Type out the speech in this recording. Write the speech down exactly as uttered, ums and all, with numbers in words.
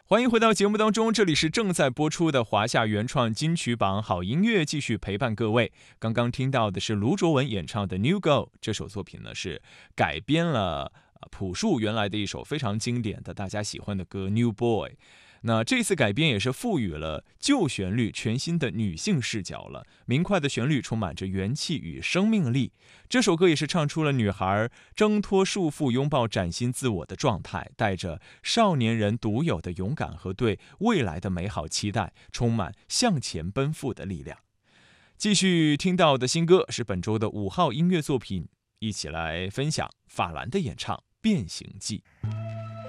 欢迎回到节目当中，这里是正在播出的华夏原创金曲榜好音乐，继续陪伴各位。刚刚听到的是卢卓文演唱的《New Girl》，这首作品呢是改编了朴树原来的一首非常经典的大家喜欢的歌《New Boy》。那这次改编也是赋予了旧旋律全新的女性视角了，明快的旋律充满着元气与生命力。这首歌也是唱出了女孩挣脱束缚、拥抱崭新自我的状态，带着少年人独有的勇敢和对未来的美好期待，充满向前奔赴的力量。继续听到的新歌是本周的五号音乐作品，一起来分享法兰的演唱《变形记》。